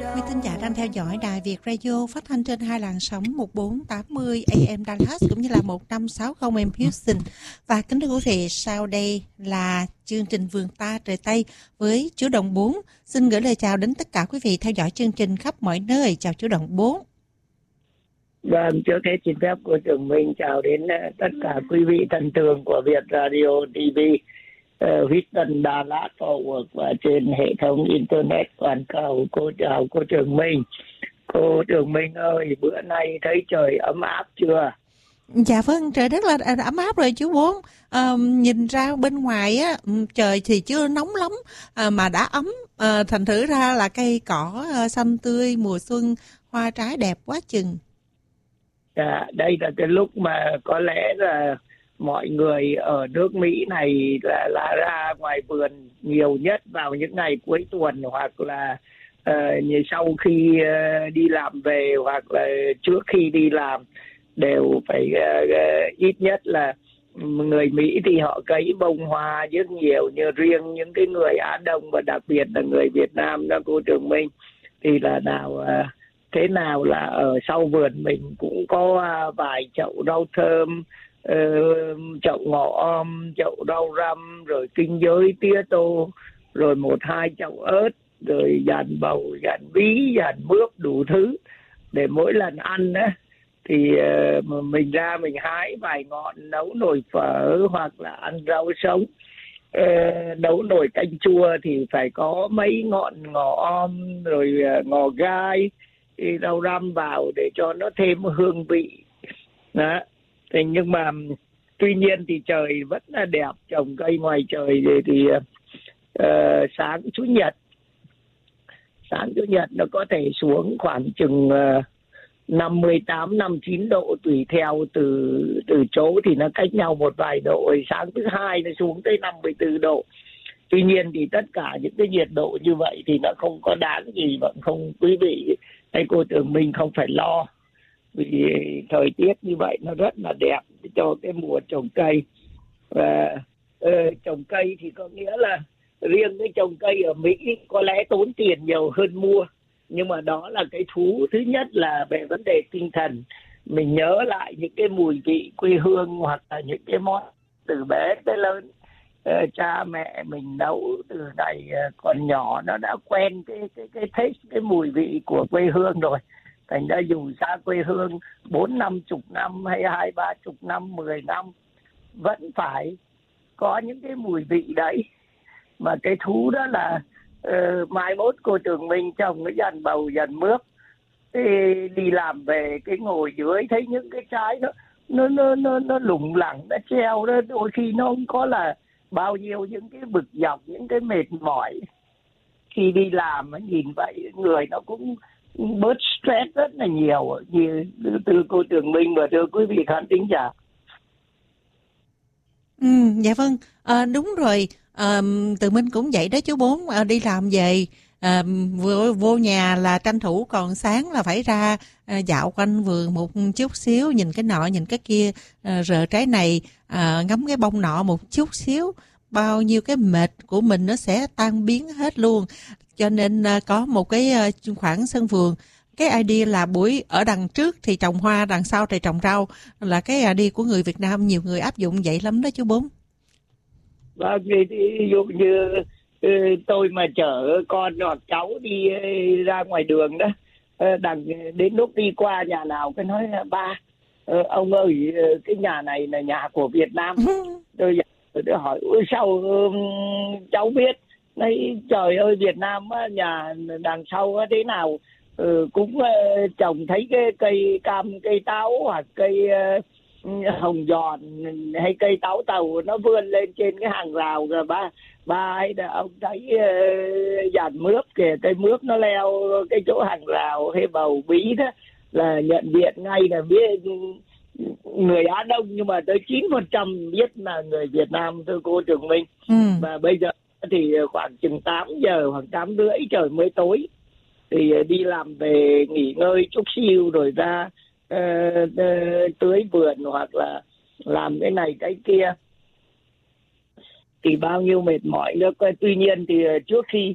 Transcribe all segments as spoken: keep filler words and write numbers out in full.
Quý thính giả đang theo dõi Đài Việt Radio phát thanh trên hai làn sóng một bốn tám mươi A M Dallas cũng như là một năm sáu không A M Houston. Và kính thưa quý vị, sau đây là chương trình Vườn Ta Trời Tây với chú Đồng bốn. Xin gửi lời chào đến tất cả quý vị theo dõi chương trình khắp mọi nơi. Chào chú Đồng bốn. Vâng, trước hết xin phép của trường mình chào đến tất cả quý vị thân thương của Việt Radio ti vi, uh, Houston, Dallas, Fort Worth và trên hệ thống Internet toàn cầu. Cô chào cô Trường Minh. Cô Trường Minh ơi, bữa nay thấy trời ấm áp chưa? Dạ vâng, trời rất là ấm áp rồi chú Bốn. À, nhìn ra bên ngoài á, trời thì chưa nóng lắm à, mà đã ấm. À, thành thử ra là cây cỏ à, xanh tươi, mùa xuân, hoa trái đẹp quá chừng. À, đây là cái lúc mà có lẽ là mọi người ở nước Mỹ này là, là ra ngoài vườn nhiều nhất vào những ngày cuối tuần, hoặc là uh, sau khi uh, đi làm về, hoặc là trước khi đi làm, đều phải uh, uh, ít nhất là người Mỹ thì họ cấy bông hoa rất nhiều, như riêng những cái người Á Đông và đặc biệt là người Việt Nam đó cô Trường Minh, thì là nào uh, thế nào là ở sau vườn mình cũng có vài chậu rau thơm, chậu ngò om, chậu rau răm, rồi kinh giới, tía tô, rồi một hai chậu ớt, rồi dàn bầu, dàn bí, dàn mướp, đủ thứ. Để mỗi lần ăn á thì mình ra mình hái vài ngọn nấu nồi phở, hoặc là ăn rau sống. Nấu nồi canh chua thì phải có mấy ngọn ngò om, rồi ngò gai, rau răm vào để cho nó thêm hương vị đó. Thế nhưng mà tuy nhiên thì trời vẫn là đẹp, trồng cây ngoài trời thì, thì uh, sáng chủ nhật sáng chủ nhật nó có thể xuống khoảng chừng uh, năm mươi tám, năm mươi chín độ, tùy theo từ từ chỗ thì nó cách nhau một vài độ. Sáng thứ hai nó xuống tới năm mươi tư độ. Tuy nhiên thì tất cả những cái nhiệt độ như vậy thì nó không có đáng gì, và không quý vị hay cô Trường Minh không phải lo, vì thời tiết như vậy nó rất là đẹp cho cái mùa trồng cây. Và uh, trồng cây thì có nghĩa là riêng cái trồng cây ở Mỹ có lẽ tốn tiền nhiều hơn mua, nhưng mà đó là cái thú. Thứ nhất là về vấn đề tinh thần, mình nhớ lại những cái mùi vị quê hương, hoặc là những cái món từ bé tới lớn uh, cha mẹ mình nấu từ ngày uh, còn nhỏ, nó đã quen cái cái cái taste, cái mùi vị của quê hương rồi. Thành ra dù xa quê hương bốn năm chục năm hay hai ba chục năm, mười năm, vẫn phải có những cái mùi vị đấy. Mà cái thú đó là uh, mai mốt cô Trường Minh trồng cái dàn bầu, dàn mướp, thì đi làm về cái ngồi dưới thấy những cái trái nó nó nó nó, nó lủng lẳng, nó treo đó, đôi khi nó không có là bao nhiêu những cái bực dọc, những cái mệt mỏi. Khi đi làm nhìn vậy người nó cũng bớt stress rất là nhiều, như từ cô Trường Minh và thưa quý vị khán thính giả. Ừ, dạ vâng, à, đúng rồi. À, Từ Minh cũng vậy đó chú Bốn. À, đi làm về à, vô, vô nhà là tranh thủ còn sáng là phải ra à, dạo quanh vườn một chút xíu, nhìn cái nọ nhìn cái kia, à, rờ trái này, à, ngắm cái bông nọ một chút xíu, bao nhiêu cái mệt của mình nó sẽ tan biến hết luôn. Cho nên à, có một cái à, khoảng sân vườn, cái idea là buổi ở đằng trước thì trồng hoa, đằng sau thì trồng rau, là cái idea của người Việt Nam, nhiều người áp dụng vậy lắm đó chú Bốn. Vâng, ví dụ như tôi mà chở con hoặc cháu đi ra ngoài đường đó, đằng đến lúc đi qua nhà nào cái nói ba, ông ơi cái nhà này là nhà của Việt Nam. Tôi tôi hỏi sao cháu biết? Nói trời ơi, Việt Nam nhà đằng sau thế nào ừ, cũng uh, trồng thấy cái cây cam, cây táo, hoặc cây uh, hồng giòn hay cây táo tàu nó vươn lên trên cái hàng rào rồi ba ba ấy là ông thấy uh, dàn mướp kìa, cây mướp nó leo cái chỗ hàng rào hay bầu bí đó, là nhận diện ngay là biết người Á Đông, nhưng mà tới chín phần trăm biết là người Việt Nam, thưa cô Trường Minh. Ừ. Và bây giờ thì khoảng chừng tám giờ hoặc tám rưỡi trời mới tối, thì đi làm về nghỉ ngơi chút xíu rồi ra uh, uh, tưới vườn hoặc là làm cái này cái kia thì bao nhiêu mệt mỏi nữa. Tuy nhiên thì trước khi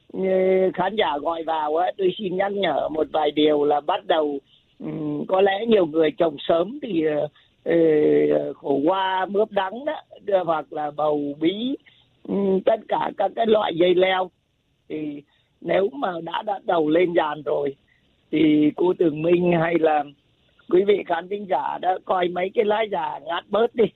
khán giả gọi vào á, tôi xin nhắc nhở một vài điều là bắt đầu um, có lẽ nhiều người trồng sớm thì uh, khổ qua mướp đắng đó, hoặc là bầu bí, um, tất cả các cái loại dây leo. Thì nếu mà đã đã đầu lên dàn rồi thì cô Tường Minh hay là quý vị khán thính giả đã coi mấy cái lá già ngắt bớt đi,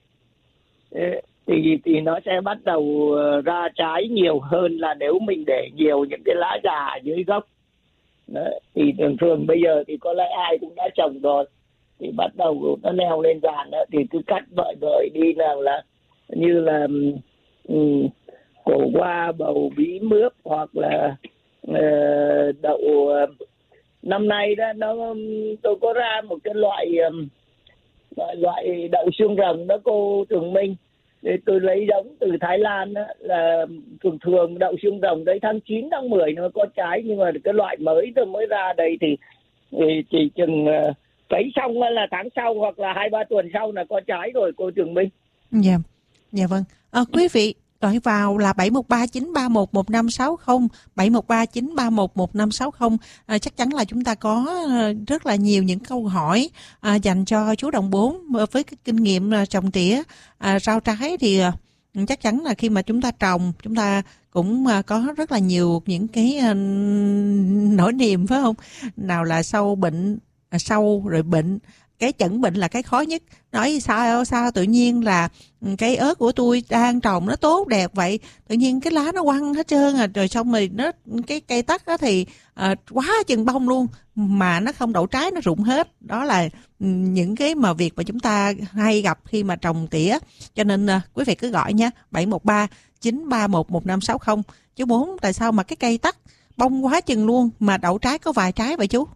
thì thì nó sẽ bắt đầu ra trái nhiều hơn là nếu mình để nhiều những cái lá già dưới gốc. Đó. Thì thường thường bây giờ thì có lẽ ai cũng đã trồng rồi, thì bắt đầu nó leo lên dàn đó, thì cứ cắt vợi vợi đi, nào là như là um, cổ qua, bầu bí, mướp, hoặc là uh, đậu. Uh, năm nay đó nó tôi có ra một cái loại loại, loại đậu xương rồng đó cô Tường Minh. Để tôi lấy giống từ Thái Lan đó, là thường thường đậu xương rồng đấy tháng chín, tháng mười nó có trái, nhưng mà cái loại mới tôi mới ra đây thì, thì chỉ chừng uh, cấy xong là tháng sau hoặc là hai ba tuần sau là có trái rồi cô Tường Minh. Dạ, dạ vâng. À, quý vị gọi vào là bảy một ba chín ba một một năm sáu không, bảy một ba chín ba một một năm sáu không. À, chắc chắn là chúng ta có rất là nhiều những câu hỏi à, dành cho chú Đồng Bốn với cái kinh nghiệm trồng tỉa à, rau trái. Thì à, chắc chắn là khi mà chúng ta trồng, chúng ta cũng à, có rất là nhiều những cái à, nỗi niềm, phải không? Nào là sâu bệnh, à, sâu rồi bệnh. Cái chẩn bệnh là cái khó nhất. Nói sao sao tự nhiên là cái ớt của tôi đang trồng nó tốt đẹp vậy, tự nhiên cái lá nó quăng hết trơn à, rồi xong rồi nó cái cây tắc đó thì à, quá chừng bông luôn mà nó không đậu trái, nó rụng hết. Đó là những cái mà việc mà chúng ta hay gặp khi mà trồng tỉa. Cho nên à, quý vị cứ gọi nha, bảy một ba chín ba một một năm sáu không. Chú Bốn, tại sao mà cái cây tắc bông quá chừng luôn mà đậu trái có vài trái vậy chú?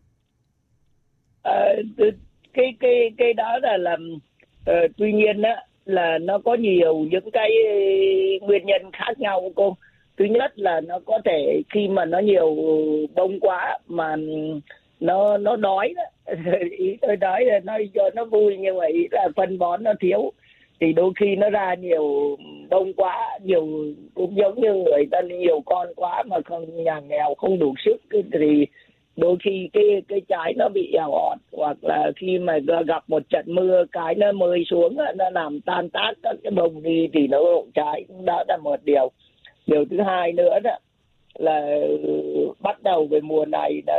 À, cái cái cái đó là làm uh, tuy nhiên á là nó có nhiều những cái nguyên nhân khác nhau cô. Thứ nhất là nó có thể khi mà nó nhiều bông quá mà nó nó đói đó. Ý tôi nói là nó cho nó vui, nhưng mà ý là phân bón nó thiếu, thì đôi khi nó ra nhiều bông quá, nhiều cũng giống như người ta nhiều con quá mà không, nhà nghèo không đủ sức thì đôi khi cái cái trái nó bị ào ọt, hoặc là khi mà gặp một trận mưa cái nó mơi xuống nó làm tan tác các cái bông đi thì nó rụng trái. Đó là một điều. Điều thứ hai nữa đó là bắt đầu về mùa này là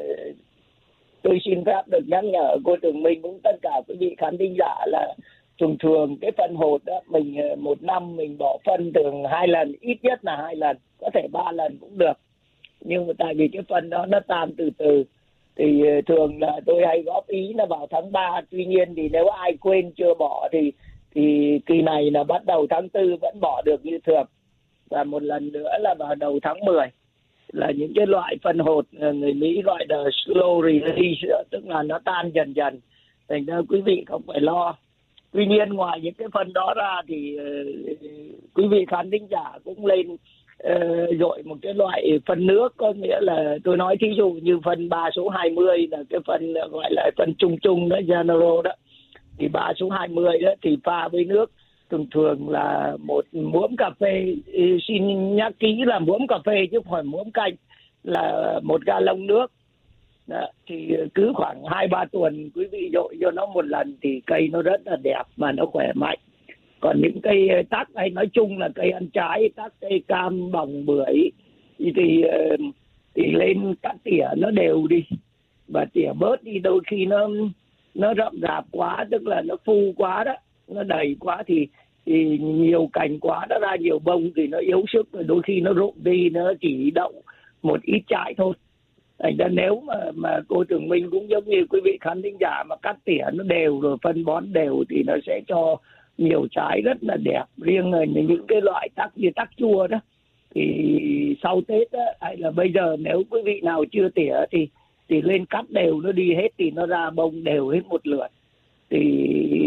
tôi xin phép được nhắc nhở cô Tường Minh cũng tất cả quý vị khán thính giả là thường thường cái phân hột đó mình một năm mình bỏ phân thường hai lần, ít nhất là hai lần, có thể ba lần cũng được. Nhưng mà tại vì cái phân đó nó tan từ từ thì thường là tôi hay góp ý là vào tháng ba. Tuy nhiên thì nếu ai quên chưa bỏ thì thì kỳ này là bắt đầu tháng tư vẫn bỏ được như thường. Và một lần nữa là vào đầu tháng mười là những cái loại phân hột người Mỹ gọi là slow release, tức là nó tan dần dần, thành ra quý vị không phải lo. Tuy nhiên ngoài những cái phân đó ra thì uh, quý vị khán thính giả cũng lên Uh, dội một cái loại phân nước, có nghĩa là tôi nói thí dụ như phân ba số hai mươi là cái phân gọi là phân chung chung đó, general đó, thì ba số hai mươi đó thì pha với nước thường thường là một muỗng cà phê, xin nhắc kỹ là muỗng cà phê chứ không phải muỗng canh, là một ga lông nước đó, thì cứ khoảng hai ba tuần quý vị dội cho nó một lần thì cây nó rất là đẹp mà nó khỏe mạnh. Còn những cây tắc hay nói chung là cây ăn trái, tắc, cây cam, bỏng, bưởi thì, thì thì lên cắt tỉa nó đều đi và tỉa bớt đi. Đôi khi nó nó rậm rạp quá, tức là nó phu quá đó, nó đầy quá thì thì nhiều cành quá, nó ra nhiều bông thì nó yếu sức, rồi đôi khi nó rụng đi, nó chỉ đậu một ít trái thôi. Thành ra nếu mà mà cô Tường Minh cũng giống như quý vị khán thính giả mà cắt tỉa nó đều rồi phân bón đều thì nó sẽ cho nhiều trái rất là đẹp. Riêng là những cái loại tắc như tắc chua đó thì sau Tết á, hay là bây giờ nếu quý vị nào chưa tỉa thì thì lên cắt đều nó đi hết thì nó ra bông đều hết một lượt. Thì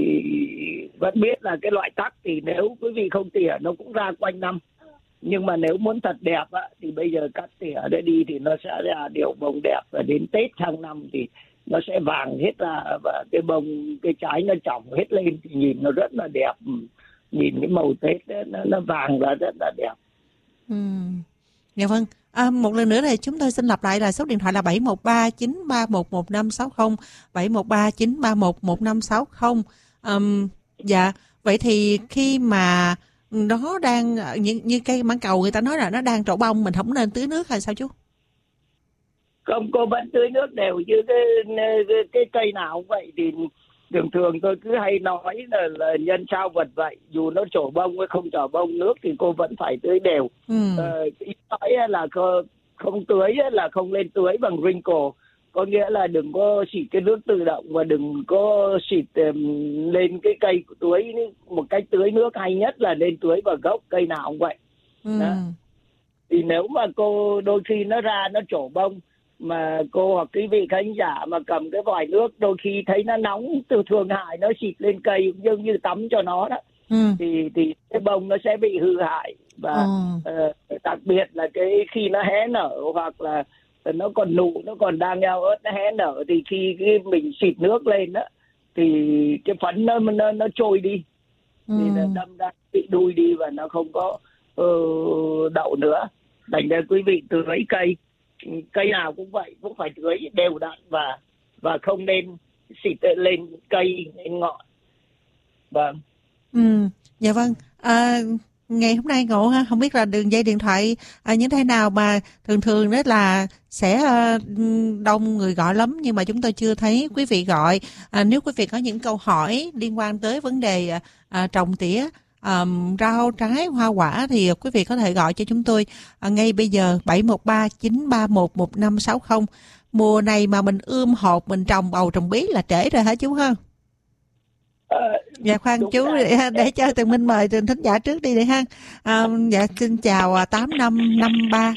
vẫn biết là cái loại tắc thì nếu quý vị không tỉa nó cũng ra quanh năm, nhưng mà nếu muốn thật đẹp á, thì bây giờ cắt tỉa để đi thì nó sẽ ra điều bông đẹp, và đến Tết sang năm thì nó sẽ vàng hết ra và cái bông, cái trái nó trỏng hết lên thì nhìn nó rất là đẹp. Nhìn cái màu Tết ấy, nó, nó vàng và rất là đẹp. Ừ. Dạ vâng. À, một lần nữa thì chúng tôi xin lặp lại là số điện thoại là bảy một ba chín ba một một năm sáu không, bảy một ba chín ba một một năm sáu không. Um, dạ, vậy thì khi mà nó đang như, như cây mãng cầu người ta nói là nó đang trổ bông, mình không nên tưới nước hay sao chú? Không, cô vẫn tưới nước đều như cái, cái, cái cây nào cũng vậy. Thì thường thường tôi cứ hay nói là, là nhân sao vật vậy, dù nó trổ bông hay không trổ bông, nước thì cô vẫn phải tưới đều. Ừ. Ờ, ý nói là không, không tưới là không lên tưới bằng sprinkle, có nghĩa là đừng có xịt cái nước tự động và đừng có xịt um, lên cái cây tưới. Một cách tưới nước hay nhất là nên tưới vào gốc cây nào cũng vậy. Ừ. Đó. Thì nếu mà cô đôi khi nó ra nó trổ bông mà cô hoặc quý vị khán giả mà cầm cái vòi nước đôi khi thấy nó nóng, từ thường hại nó xịt lên cây giống như tắm cho nó đó. Ừ. thì thì cái bông nó sẽ bị hư hại. Và ừ. uh, đặc biệt là cái khi nó hé nở hoặc là nó còn nụ, nó còn đang eo ớt, nó hé nở, thì khi cái mình xịt nước lên đó thì cái phấn nó nó, nó trôi đi. Ừ. Thì là đâm ra bị đuôi đi và nó không có uh, đậu nữa. Thành ra quý vị tưới cây cây nào cũng vậy, cũng phải tưới đều đặn và và không nên xịt lên cây lên ngọn. Vâng. Ừ, dạ vâng. À, ngày hôm nay Ngộ ha, không biết là đường dây điện thoại à, như thế nào mà thường thường đó là sẽ à, đông người gọi lắm, nhưng mà chúng tôi chưa thấy quý vị gọi. À, nếu quý vị có những câu hỏi liên quan tới vấn đề à, trồng tỉa à, rau trái hoa quả thì quý vị có thể gọi cho chúng tôi à, ngay bây giờ bảy một ba chín ba một một năm sáu không. Mùa này mà mình ươm hột, mình trồng bầu trồng bí là trễ rồi hả chú ha? Ờ, Dạ khoan chú để, để cho Tường Minh mời Tường thính giả trước đi để ha. À, dạ xin chào à, tám năm năm ba.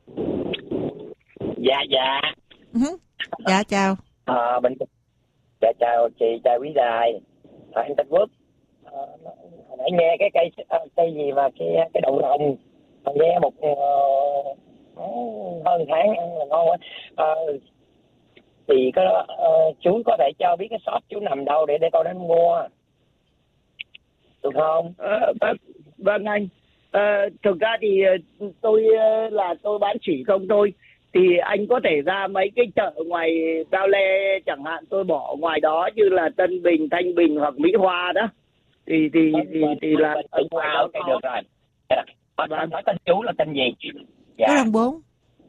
Dạ dạ. Uh-huh. Dạ chào. À, mình dạ chào chị, chào quý đài. À, em tên Quốc. À, hồi nãy nghe cái cây cây gì mà cái cái đậu rồng, nghe một uh, hơn tháng ăn là ngon quá. À, thì có uh, chú có thể cho biết cái shop chú nằm đâu để để con đến mua được không? À, vâng, vâng anh. À, thực ra thì tôi là tôi bán chỉ không thôi, thì anh có thể ra mấy cái chợ ngoài Cao Le chẳng hạn, tôi bỏ ngoài đó như là Tân Bình, Thanh Bình hoặc Mỹ Hòa đó, thì thì thì, thì là ở ngoài đó okay, được rồi. Dạ. Nói tên chú là tên gì? Dạ. Chú Đồng Bốn.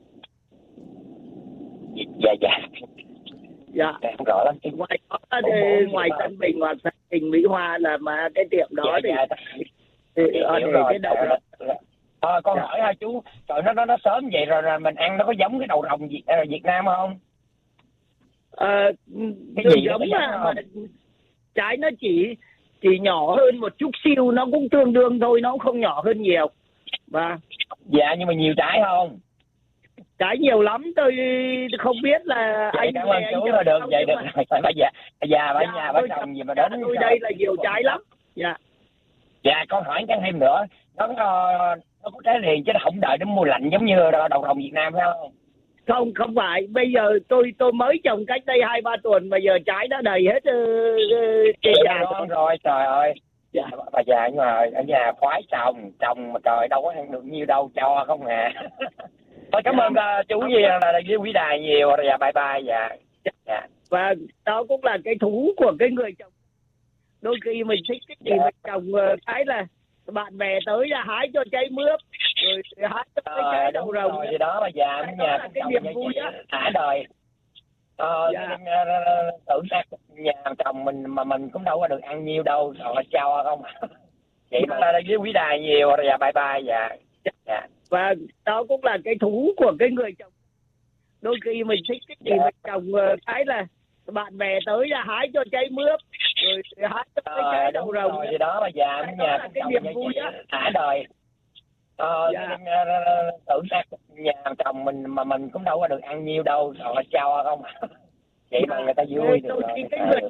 Dạ dạ. Dạ. Không rõ lắm. Ngoài đó, thì, ngoài Tân Bình hoặc Thanh Bình, Mỹ Hòa là mà cái tiệm đó dạ, thì, dạ. thì, thì ờ, để rồi. cái đậu Dạ, dạ. À, con dạ. hỏi ha chú, trời nó nó nó sớm vậy rồi, rồi mình ăn nó có giống cái đậu rồng Việt, uh, Việt Nam không? Ờ, cái gì giống mà, mà trái nó chỉ chỉ nhỏ hơn một chút xíu, nó cũng tương đương thôi, nó cũng không nhỏ hơn nhiều. Và dạ, nhưng mà nhiều trái không? Trái nhiều lắm, tôi không biết là vậy anh cảm ơn chú là được vậy được rồi. Bà già bà già bà nhà bà chồng gì mà đến tôi đây là nhiều trái lắm. Dạ. Dạ con hỏi cái thêm nữa, nó nó có trái liền chứ nó không đợi đến mùa lạnh giống như đậu rồng Việt Nam phải không? Không, không phải. Bây giờ tôi tôi mới trồng cách đây hai ba tuần mà giờ trái đã đầy hết trên nhà rồi. rồi. Trời ơi. Dạ. Bà già nhưng mà ở nhà khoái trồng trồng mà trời đâu có ăn được nhiêu đâu, cho không à. Thôi cảm ơn uh, chú gì là, là với quý đài nhiều rồi. Dạ bye bye. Dạ. Dạ. Và đó cũng là cái thú của cái người trồng. Đôi khi mình thích cái gì dạ. mình trồng cái là bạn bè tới là hái cho trái mướp rồi hái cho cái trái đậu rồng rồi gì đó mà già ở nhà là cái niềm vui đó thả đời. Ờ, dạ. Tưởng nhà chồng mình mà mình cũng đâu có được ăn nhiều đâu, rồi cho không. Vậy mà là với quý đài nhiều rồi. Dạ bye bye. Dạ. Dạ. Và đó cũng là cái thú của cái người trồng. Đôi khi mình thích cái gì dạ. mình trồng cái là bạn bè tới là hái cho trái mướp rồi hái cho cái trái đậu rồng rồi gì đó mà già ở nhà là cái niềm vui đó thả đời. Ờ, dạ. Tưởng nhà chồng mình mà mình cũng đâu có được ăn nhiều đâu, rồi cho không. Vậy mà người ta vui được rồi.